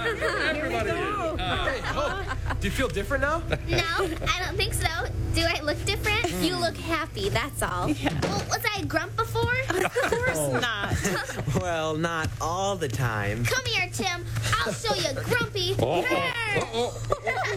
Everybody. Hey, oh, do you feel different now? No, I don't think so. Do I look different? You look happy, that's all. Well, was I a grump before? Of course not. Well, not all the time. Come here, Tim. I'll show you grumpy. Oh, oh, oh, oh.